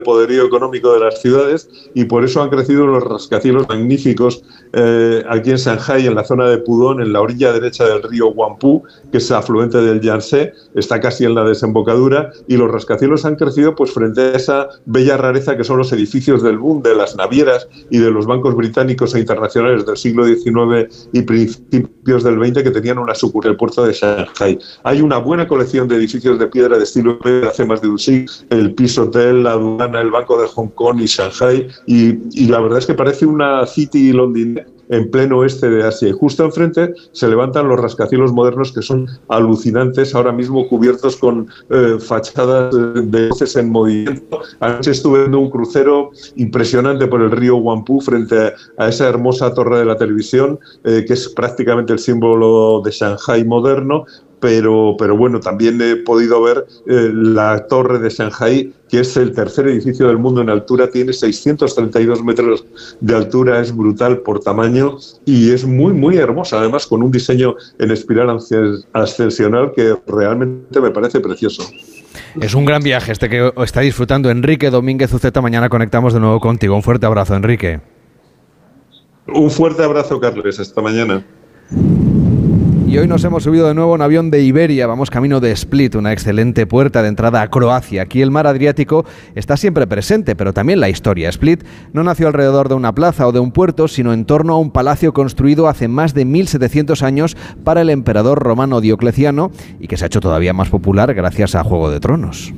poderío económico de las ciudades, y por eso han crecido los rascacielos magníficos aquí en Shanghái, en la zona de Pudong, en la orilla derecha del río Huangpu, que es afluente del Yangtze, está casi en la desembocadura, y los rascacielos han crecido pues frente a esa bella rareza que son los edificios del boom de las navieras y de los bancos británicos e internacionales del siglo XIX y principios del XX, que tenían una sucursal en el puerto de Shanghái. Hay una buena colección de edificios de piedra de estilo de hace más de un siglo, el Peace Hotel, la aduana, el Banco de Hong Kong y Shanghái, y la verdad es que parece una city londinense en pleno oeste de Asia. Y justo enfrente se levantan los rascacielos modernos, que son alucinantes, ahora mismo cubiertos con fachadas de luces en movimiento. Anoche estuve viendo un crucero impresionante por el río Huangpu frente a esa hermosa torre de la televisión, que es prácticamente el símbolo de Shanghái moderno. Pero bueno, también he podido ver la torre de Shanghái, que es el tercer edificio del mundo en altura, tiene 632 metros de altura, es brutal por tamaño y es muy, muy hermosa, además con un diseño en espiral ascensional que realmente me parece precioso. Es un gran viaje este que está disfrutando Enrique Domínguez Uceta. Mañana conectamos de nuevo contigo. Un fuerte abrazo, Enrique. Un fuerte abrazo, Carles. Hasta mañana. Y hoy nos hemos subido de nuevo a un avión de Iberia. Vamos camino de Split, una excelente puerta de entrada a Croacia. Aquí el mar Adriático está siempre presente, pero también la historia. Split no nació alrededor de una plaza o de un puerto, sino en torno a un palacio construido hace más de 1700 años para el emperador romano Diocleciano y que se ha hecho todavía más popular gracias a Juego de Tronos.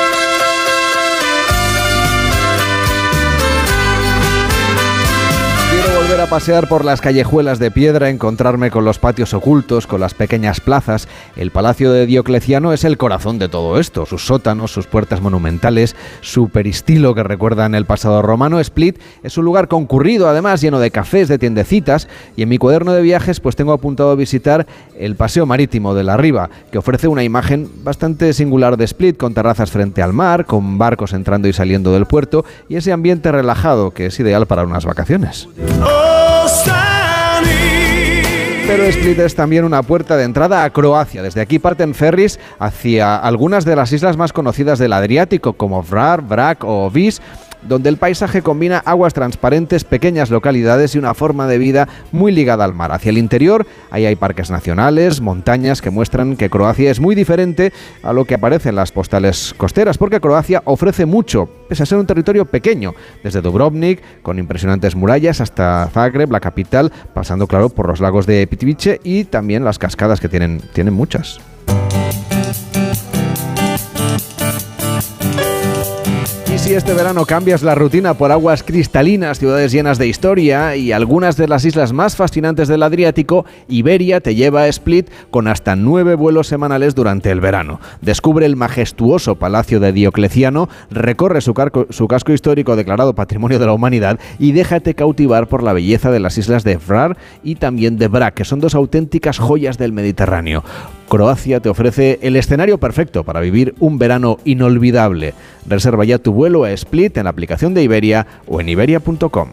Volver a pasear por las callejuelas de piedra, encontrarme con los patios ocultos, con las pequeñas plazas. El Palacio de Diocleciano es el corazón de todo esto, sus sótanos, sus puertas monumentales, su peristilo que recuerdan el pasado romano. Split es un lugar concurrido, además lleno de cafés, de tiendecitas, y en mi cuaderno de viajes pues tengo apuntado a visitar el Paseo Marítimo de la Riva, que ofrece una imagen bastante singular de Split, con terrazas frente al mar, con barcos entrando y saliendo del puerto, y ese ambiente relajado que es ideal para unas vacaciones. Pero Split es también una puerta de entrada a Croacia. Desde aquí parten ferries hacia algunas de las islas más conocidas del Adriático, como Hvar, Brač o Vis, donde el paisaje combina aguas transparentes, pequeñas localidades y una forma de vida muy ligada al mar. Hacia el interior, ahí hay parques nacionales, montañas que muestran que Croacia es muy diferente a lo que aparece en las postales costeras, porque Croacia ofrece mucho, pese a ser un territorio pequeño, desde Dubrovnik, con impresionantes murallas, hasta Zagreb, la capital, pasando, claro, por los lagos de Plitvice y también las cascadas, que tienen muchas. Si este verano cambias la rutina por aguas cristalinas, ciudades llenas de historia y algunas de las islas más fascinantes del Adriático, Iberia te lleva a Split con hasta 9 vuelos semanales durante el verano. Descubre el majestuoso Palacio de Diocleciano, recorre su casco histórico declarado Patrimonio de la Humanidad y déjate cautivar por la belleza de las islas de Hvar y también de Brač, que son dos auténticas joyas del Mediterráneo. Croacia te ofrece el escenario perfecto para vivir un verano inolvidable. Reserva ya tu vuelo a Split en la aplicación de Iberia o en iberia.com.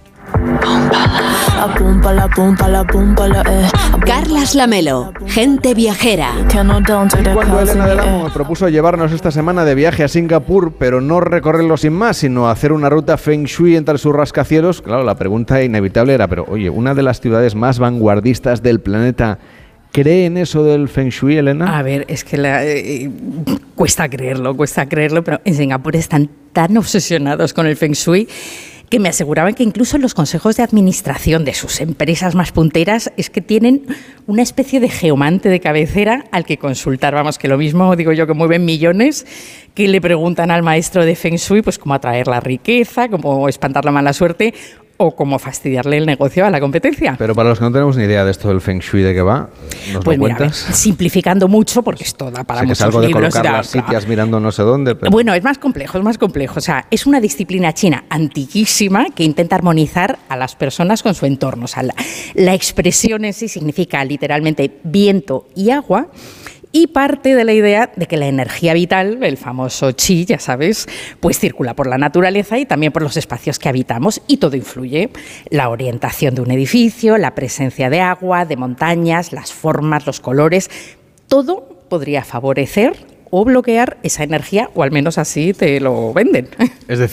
Carlas Lamelo, gente viajera. Cuando Elena del Amo me propuso llevarnos esta semana de viaje a Singapur, pero no recorrerlo sin más, sino hacer una ruta Feng Shui entre sus rascacielos, claro, la pregunta inevitable era, pero oye, una de las ciudades más vanguardistas del planeta, ¿cree en eso del Feng Shui, Elena? A ver, es que cuesta creerlo, pero en Singapur están tan obsesionados con el Feng Shui que me aseguraban que incluso en los consejos de administración de sus empresas más punteras es que tienen una especie de geomante de cabecera al que consultar. Vamos, que lo mismo, digo yo, que mueven millones, que le preguntan al maestro de Feng Shui pues cómo atraer la riqueza, cómo espantar la mala suerte o cómo fastidiarle el negocio a la competencia. Pero para los que no tenemos ni idea de esto del Feng Shui, ¿de qué va? ¿Nos pues lo mira, cuentas? Simplificando mucho, porque esto da para muchos es algo libros. De colocar las sitias mirando no sé dónde. Pero... Bueno, es más complejo. O sea, es una disciplina china antiquísima que intenta armonizar a las personas con su entorno. O sea, la expresión en sí significa literalmente viento y agua. Y parte de la idea de que la energía vital, el famoso chi, ya sabes, pues circula por la naturaleza y también por los espacios que habitamos y todo influye. La orientación de un edificio, la presencia de agua, de montañas, las formas, los colores, todo podría favorecer o bloquear esa energía, o al menos así te lo venden. Es decir,